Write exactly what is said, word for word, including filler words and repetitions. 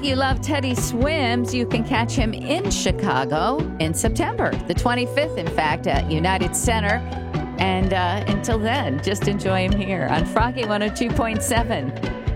you love Teddy Swims, you can catch him in Chicago in September, the twenty-fifth, in fact, at United Center. And uh, until then, just enjoy him here on Froggy one oh two point seven.